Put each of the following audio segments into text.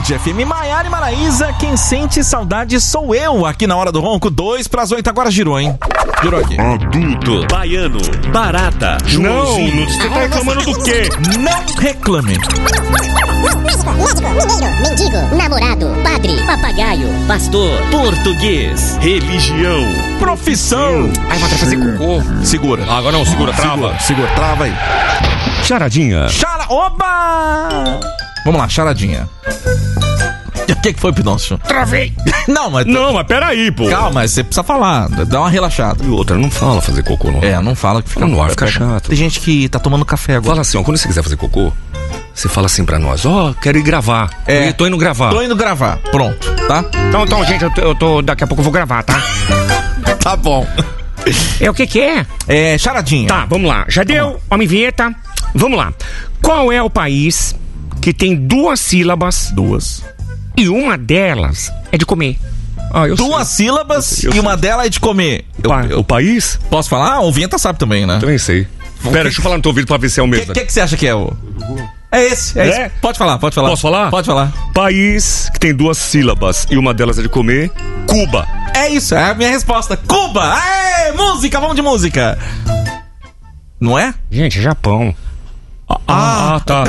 Tarde FM, Maiara e Maraísa, quem sente saudade sou eu, aqui na Hora do Ronco, 7:02, agora girou, hein? Girou aqui. Adulto, baiano, barata, Joãozinho. Você tá reclamando do quê? Não reclame. Médico, mineiro, mendigo, namorado, padre, papagaio, pastor, português, religião, Profissão. Ai, vai fazer cocô. Segura. Agora não, segura, trava. Segura, trava aí. charadinha. Oba! Vamos lá, charadinha. O que foi, Pidoncio? Travei. Não, mas peraí, pô. calma, mas você precisa falar, dá uma relaxada. E outra, não fala fazer cocô, não. Não fala que fica no ar, fica chato. Tem gente que tá tomando café agora. Fala assim, ó, quando você quiser fazer cocô, você fala assim pra nós, quero ir gravar. Eu tô indo gravar. Tô indo gravar, pronto, tá? Então, gente, eu tô. Daqui a pouco eu vou gravar, tá? Tá bom. O que é? É, charadinha. Tá, vamos lá. Já deu? Homem vinheta. Vamos lá. Qual é o país que tem 2 sílabas? 2. E uma delas é de comer. Eu 2 sei. sílabas Eu e sei. uma delas é de comer. O país? Posso falar? O Vinheta sabe também, né? Também sei. Pera, deixa eu falar no teu ouvido pra ver se é o O mesmo. que você acha que é o... É esse. Pode falar. Posso falar? Pode falar. País que tem 2 sílabas e uma delas é de comer, Cuba. É isso, é a minha resposta. Cuba! Aê, música, vamos de música. Não é? Gente, Japão. Tá.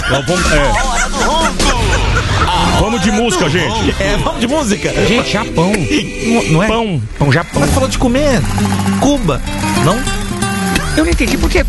Vamos de música, gente. Vamos de música. Gente, Japão. Não é? Pão, Japão. Mas falou de comer. Cuba. Não? Eu não entendi por quê.